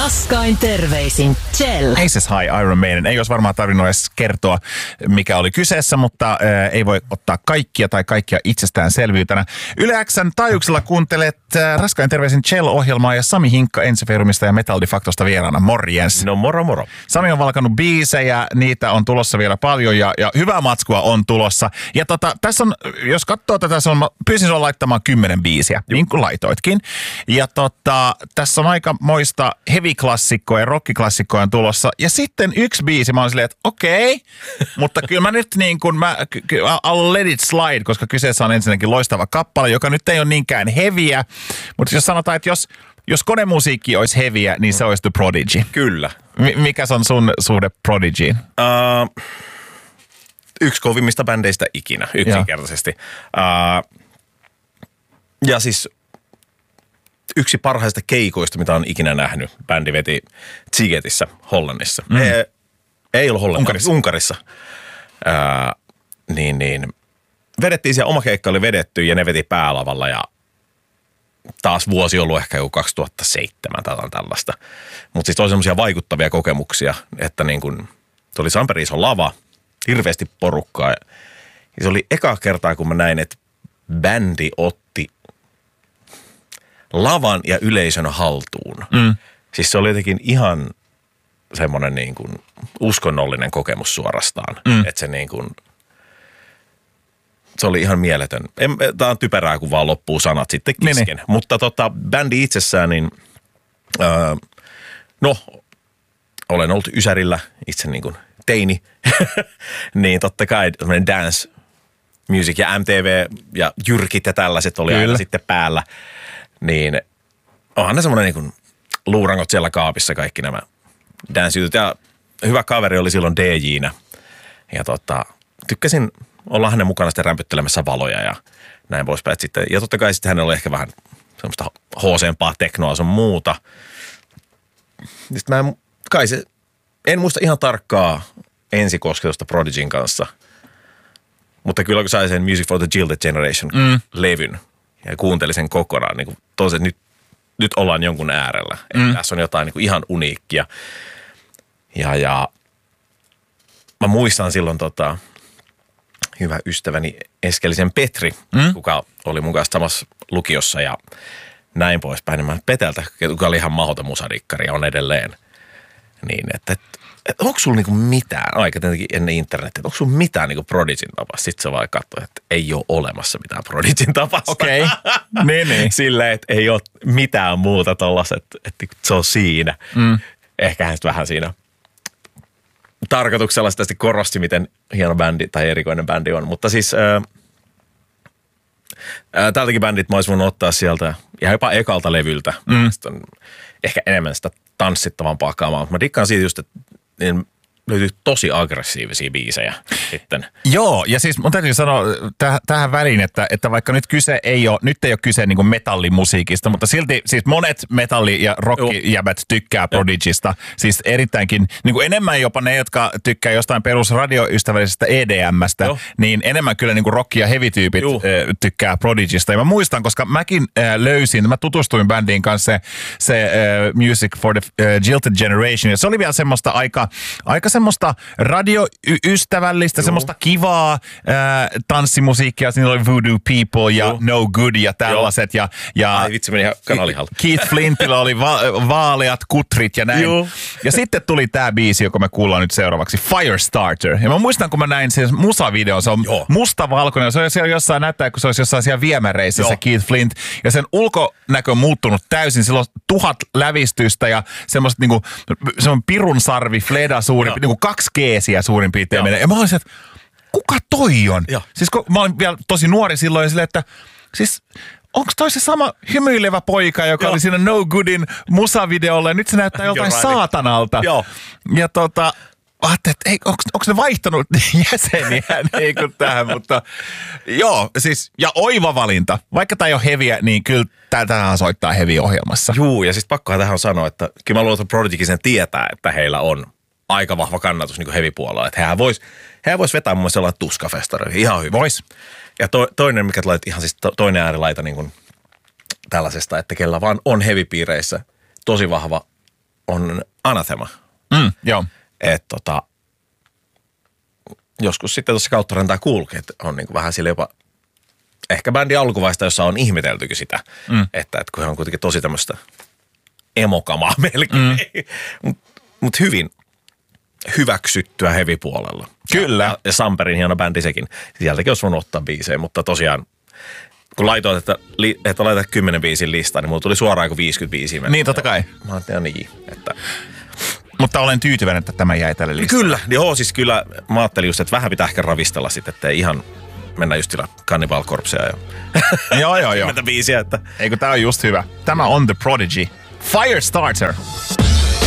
Raskain terveisin Kjell. Aces High, Iron Maiden. Ei olisi varmaan tarvinnut edes kertoa, mikä oli kyseessä, mutta ei voi ottaa kaikkia tai kaikkia itsestäänselvyytenä. Yle X:n taajuuksella kuuntelet Raskain terveisin Kjell-ohjelmaa ja Sami Hinkka Ensiferumista ja Metal Defactosta vieraana. Morjens. No moro. Sami on valkannut biisejä, niitä on tulossa vielä paljon ja hyvää matskua on tulossa. Ja tässä on, jos katsoo tätä, pyysin sinua laittamaan 10 biisiä, niin kuin laitoitkin. Ja tässä on aika moista heavy-klassikkoa ja rock-klassikkoa on tulossa. Ja sitten yksi biisi, mä oon silleen, että okei, mutta kyllä mä nyt niin kuin, I'll let it slide, koska kyseessä on ensinnäkin loistava kappale, joka nyt ei ole niinkään heviä. Mutta jos sanotaan, että jos konemusiikki olisi heviä, niin se olisi The Prodigy. Kyllä. Mikä on sun suhde Prodigyin? Yksi kovimmista bändeistä ikinä, yksinkertaisesti. Ja siis yksi parhaista keikoista, mitä on ikinä nähnyt. Bändi veti Szigetissä, Hollannissa. Ei ollut Hollannissa. Unkarissa. Niin. Vedettiin siellä, oma keikka oli vedetty ja ne veti päälavalla ja taas vuosi ollut ehkä joku 2007 tai tällaista. Mutta siis oli semmoisia vaikuttavia kokemuksia, että niin kun, oli Samperi iso lava, hirveästi porukkaa. Ja se oli eka kertaa, kun mä näin, että bändi otti lavan ja yleisön haltuun. Siis se oli jotenkin ihan semmoinen niin kuin uskonnollinen kokemus suorastaan. Että se niin kuin, se oli ihan mieletön. Tämä on typerää, kun vaan loppuu sanat sitten kesken. Niin. Mutta bändi itsessään, niin olen ollut Ysärillä itse niin kuin teini. Niin totta kai dance music ja MTV ja Jyrkit ja tällaiset oli aina sitten päällä. Niin onhan ne semmoinen niin kuin luurangot siellä kaapissa kaikki nämä dance-jutut. Ja hyvä kaveri oli silloin DJ:nä. Ja tykkäsin olla hänen mukana sitten rämpyttelemässä valoja ja näin poispäin. Ja totta kai sitten hänellä oli ehkä vähän semmoista hooseempaa teknoa sun muuta. Sitten en muista ihan tarkkaa ensikosketusta Prodigyn kanssa. Mutta kyllä kun sai sen Music for the Gilded Generation-levyn ja kuuntelin sen kokonaan, niin toiset nyt ollaan jonkun äärellä. Tässä on jotain niin kuin ihan uniikkia. Ja mä muistan silloin hyvä ystäväni Eskelisen Petri, kuka oli mun kanssa samassa lukiossa ja näin poispäin. Niin mä Peteltä, joka oli ihan mahdoton musadikkari ja on edelleen. Niin, että onko sulla niinku mitään, aika tietenkin ennen internetiä, onko sulla mitään niinku Prodigyn tapasta? Sitten se vaan katsoi, että ei ole olemassa mitään Prodigyn tapasta. Okei, niin. Silleen, että ei ole mitään muuta tollaista, että se on siinä. Ehkä hän vähän siinä tarkoituksella sitä korosti, miten hieno bändi tai erikoinen bändi on. Mutta siis tältäkin bändit mä olisin voinut ottaa sieltä ja jopa ekalta levyltä. Ehkä enemmän sitä tanssittavampaa kamaa. Mutta mä dikkaan siitä just, että löytyy tosi aggressiivisia biisejä sitten. Joo, ja siis mun täytyy sanoa tähän väliin, että vaikka nyt ei ole kyse niin kuin metallimusiikista, mutta silti siis monet metalli- ja rockijäbät tykkää Prodigysta. Siis erittäinkin, niin kuin enemmän jopa ne, jotka tykkää jostain perusradioystävällisestä EDM:stä, niin enemmän kyllä niin kuin rock- ja heavy-tyypit tykkää Prodigysta. Ja mä muistan, koska mäkin mä tutustuin bändiin kanssa se Music for the Gilded Generation, ja se oli vielä semmoista aika semmoista radioystävällistä, semmoista kivaa tanssimusiikkia. Siinä oli Voodoo People ja No Good ja tällaiset. Ai vitsi, meni ihan kanalihalta. Keith Flintillä oli vaaleat kutrit ja näin. Ja sitten tuli tää biisi, joka me kuullaan nyt seuraavaksi, Firestarter. Ja mä muistan, kun mä näin sen musavideon, se on mustavalkoinen. Se on siellä jossain, näyttää, kun se olisi jossain siellä viemäreissä se Keith Flint. Ja sen ulkonäkö on muuttunut täysin. Sillä on 1000 lävistystä ja semmoista niinku, semmoinen pirun sarvi, fleda suuri, niinku 2 keesiä suurin piirtein menee. Ja mä olisin, että kuka toi on? Siis kun mä olin vielä tosi nuori silloin silleen, että siis onko toi se sama hymyilevä poika, joka oli siinä No Goodin musavideolla ja nyt se näyttää joltain saatanalta. Ja ajattelin, että onko ne vaihtanut jäseniä niin kuin tähän, mutta siis ja oiva valinta. Vaikka tämä ei ole heviä, niin kyllä tähän soittaa heavy-ohjelmassa. Juu, ja siis pakkohan tähän sanoa, että kyllä mä luulen, että Prodigykin sen tietää, että heillä on aika vahva kannatus niin kuin heavy-puolella. Että hehän vois vetää mun mielestä jollain tuskafestareille ihan hyvin. Vois. Ja toinen, mikä tulee ihan siis toinen äärilaita niin kuin tällaisesta, että kellä vaan on heavy-piireissä tosi vahva on Anathema. Joo. Että joskus sitten tuossa kautta kulkee, että on niin kuin vähän sille jopa ehkä bändin alkuvaista, jossa on ihmeteltykin sitä, että kun he on kuitenkin tosi tämmöistä emokamaa melkein, mutta hyvin hyväksyttyä heavy-puolella. Kyllä. Ja Samperin hieno bändi sekin. Sieltäkin olisi voinut ottaa biisejä, mutta tosiaan kun laitoin, että laitat 10 biisin listaan, niin mulla tuli suoraan kuin 50 biisiä. Niin, totta kai. Mä ajattelin, niin, että... Mutta olen tyytyväinen, että tämä jäi tälle listalle. Kyllä, joo, siis kyllä mä ajattelin just, että vähän pitää ehkä ravistella sitten, ettei ihan mennä just sillä Cannibal Corpsea ja... Joo. 10 biisiä, että... Eikö tää on just hyvä. Tämä on The Prodigy. Firestarter.